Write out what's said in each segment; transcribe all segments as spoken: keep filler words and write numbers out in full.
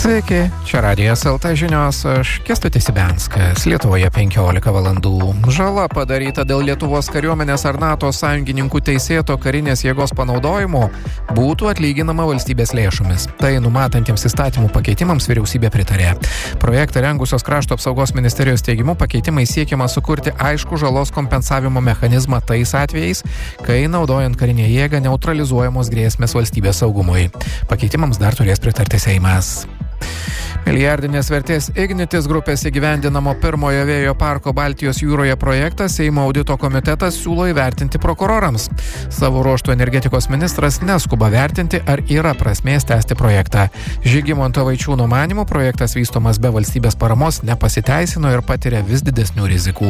Sveiki, čia Radijas el te žinios, aš Kęstutis Ibenskas. Lietuvoje penkiolika valandų. Žala padaryta dėl Lietuvos kariuomenės ar NATO sąjungininkų teisėto karinės jėgos panaudojimo būtų atlyginama valstybės lėšomis. Tai numatantiems įstatymų pakeitimams vyriausybė pritarė. Projektą rengusios Krašto apsaugos ministerijos teigimu pakeitimai siekiama sukurti aišku žalos kompensavimo mechanizmą tais atvejais, kai naudojant karinę jėgą neutralizuojamos grėsmės valstybės saugumui. Pakeitimams dar turės pritarti Seimas. Milijardinės vertės Ignitis grupės įgyvendinamo pirmojo vėjo parko Baltijos jūroje projektą Seimo audito komitetas siūlo įvertinti prokurorams. Savo ruožtų energetikos ministras neskuba vertinti, ar yra prasmės tęsti projektą. Žygimanto Vaičiūno manymu projektas vystomas be valstybės paramos nepasiteisino ir patiria vis didesnių rizikų.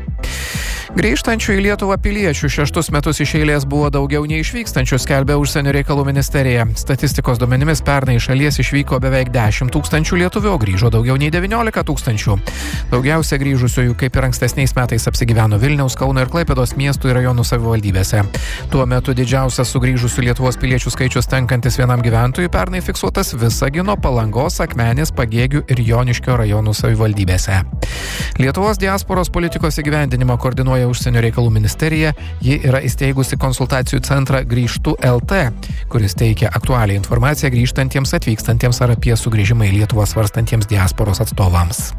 Grįžtančių į Lietuvą piliečių šeštus metus iš eilės buvo daugiau nei išvykstančių, skelbia Užsienio reikalų ministerija. Statistikos duomenimis pernai iš šalies išvyko beveik dešimt tūkstančių lietuvių, grįžo daugiau nei devyniolika tūkstančių. Daugiausia grįžusiųjų, kaip ir ankstesniais metais, apsigyveno Vilniaus, Kauno ir Klaipėdos miestų ir rajonų savivaldybėse. Tuo metu didžiausias sugrįžusių Lietuvos piliečių skaičius tenkantis vienam gyventojui pernai fiksuotas Visagino, Palangos, Akmenės, Pagėgių ir Joniškio rajonų savivaldybėse. Lietuvos diasporos politikos įgyvendinimą koordinuoja Užsienio reikalų ministerija. Ji yra įsteigusi konsultacijų centrą Grįžtu el te, kuris teikia aktualią informaciją grįžtantiems, atvykstantiems ar apie sugrįžimą į Lietuvą svarstantiems diasporos atstovams.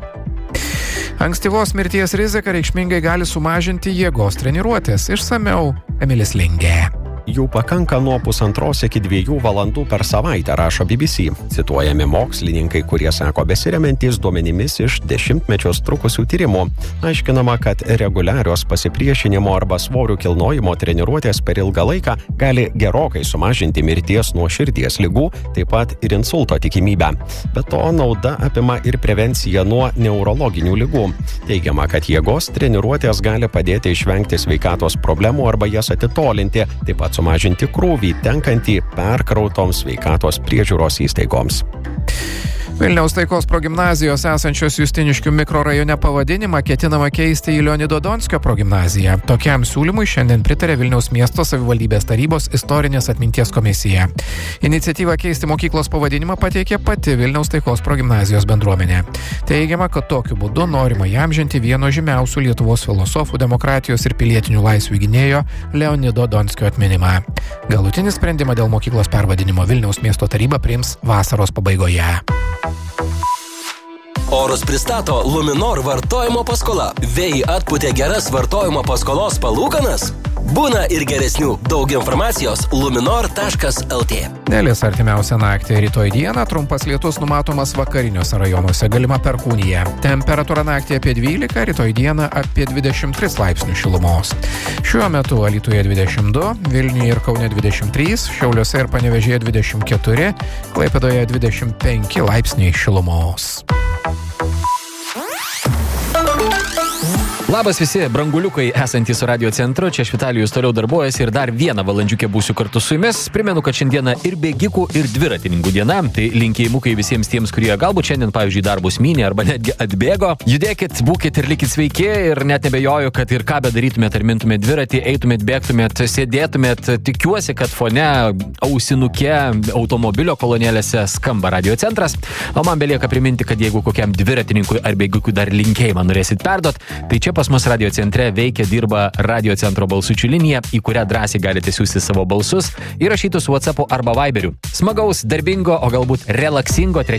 Ankstyvos mirties riziką reikšmingai gali sumažinti jėgos treniruotės. Išsamiau Emilis Lingė. Jų pakanka nuo pusantros iki dviejų valandų per savaitę, rašo B B C. Cituojami mokslininkai, kurie sako besiremiantys duomenimis iš dešimtmečius trukusių tyrimų. Aiškinama, kad reguliarios pasipriešinimo arba svorių kilnojimo treniruotės per ilgą laiką gali gerokai sumažinti mirties nuo širdies ligų, taip pat ir insulto tikimybę. Be to, nauda apima ir prevenciją nuo neurologinių ligų. Teigiama, kad jėgos treniruotės gali padėti išvengti sveikatos problemų arba jas atitolinti, taip pat sumažinti krūvį tenkantį perkrautoms sveikatos priežiūros įstaigoms. Vilniaus Taikos progimnazijos esančios Justiniškių mikrorajone pavadinimą ketinama keisti į Leonido Donskio progimnaziją. Tokiam siūlymui šiandien pritarė Vilniaus miesto savivaldybės tarybos istorinės atminties komisija. Iniciatyvą keisti mokyklos pavadinimą pateikė pati Vilniaus Taikos progimnazijos bendruomenė. Teigiama, kad tokiu būdu norima įamžinti vieno žymiausių Lietuvos filosofų, demokratijos ir pilietinių laisvių gynėjo Leonido Donskio atminimą. Galutinį sprendimą dėl mokyklos pervadinimo Vilniaus miesto taryba priims vasaros pabaigoje. Orus pristato Luminor vartojimo paskola. Vėjai atpūtė geras vartojimo paskolos palūkanas? Būna ir geresnių. Daug informacijos luminor taškas el te. Nelis artimiausią naktį. Rytoj dieną trumpas lietus numatomas vakariniuose rajonuose, galima perkūnija. Temperatūra naktį apie dvylika, rytoj dieną apie dvidešimt tris laipsnių šilumos. Šiuo metu Alytuje dvidešimt du, Vilniuje ir Kaune dvidešimt trys, Šiauliuose ir Panevėžyje dvidešimt keturi, Klaipėdoje dvidešimt penki laipsniai šilumos. Labas visi branguliukai esantys su radio centru, čia Švitalijus toliau darbuojasi ir dar vieną valandžiukę būsiu kartu su jumis. Primenu, kad šiandieną ir bėgikų, ir dviratininkų diena, tai linkėjimukai visiems tiems, kurie galbūt šiandien, pavyzdžiui, darbus mynė arba netgi atbėgo. Judėkit, būkit ir likit sveiki ir net nebejoju, kad ir ką bedarytumėt, ar mintumėt dviratį, eitumėt, bėgtumėt, sėdėtumėt. Tikiuosi, kad fone ausinuke automobilio kolonėlėse skamba radio centras. O man belieka priminti, kad jeigu kokiam dviratininkui ar bėgikui dar linkėjimą norėsit perduot, tai čia pas mus radio centre veikia, dirba radio centro balsučių linija, į kurią drąsiai galite siųsti savo balsus įrašytus WhatsApp'u arba Viberiu. Smagaus, darbingo, o galbūt relaksingo trečiadienio